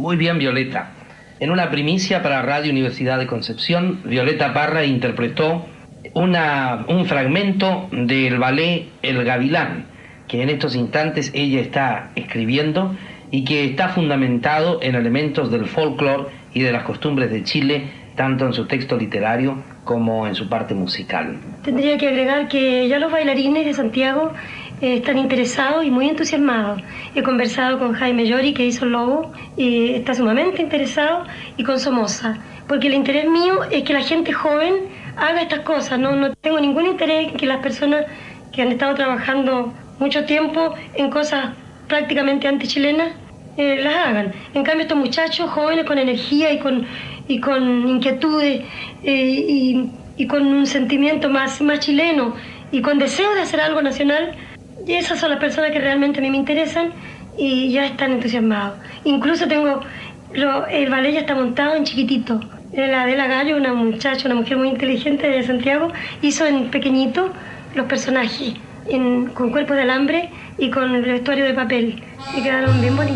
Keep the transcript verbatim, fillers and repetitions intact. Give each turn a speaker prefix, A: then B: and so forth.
A: Muy bien, Violeta. En una primicia para Radio Universidad de Concepción, Violeta Parra interpretó una, un fragmento del ballet El Gavilán, que en estos instantes ella está escribiendo y que está fundamentado en elementos del folclore y de las costumbres de Chile, tanto en su texto literario como en su parte musical.
B: Tendría que agregar que ya los bailarines de Santiago eh, están interesados y muy entusiasmados. He conversado con Jaime Llori, que hizo el logo, y está sumamente interesado, y con Somoza, porque el interés mío es que la gente joven haga estas cosas. No, no tengo ningún interés en que las personas que han estado trabajando mucho tiempo en cosas prácticamente antichilenas eh, las hagan. En cambio, estos muchachos jóvenes con energía y con, y con inquietudes eh, y, y con un sentimiento más, más chileno y con deseo de hacer algo nacional, y esas son las personas que realmente a mí me interesan y ya están entusiasmados. Incluso tengo, lo, el ballet ya está montado en chiquitito. La Adela Gallo, una muchacha, una mujer muy inteligente de Santiago, hizo en pequeñito los personajes en, con cuerpos de alambre y con el vestuario de papel, y quedaron bien bonitos.